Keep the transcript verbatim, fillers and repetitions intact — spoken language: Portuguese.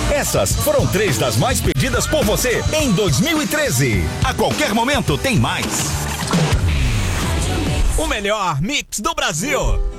Essas foram três das mais pedidas por você em dois mil e treze. A qualquer momento tem mais. O melhor mix do Brasil.